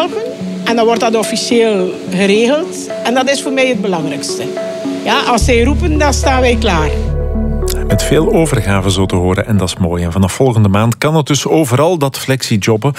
flexijoppen. En dan wordt dat officieel geregeld. En dat is voor mij het belangrijkste. Ja, als zij roepen, dan staan wij klaar. Met veel overgave zo te horen en dat is mooi. En vanaf volgende maand kan het dus overal, dat flexijobben.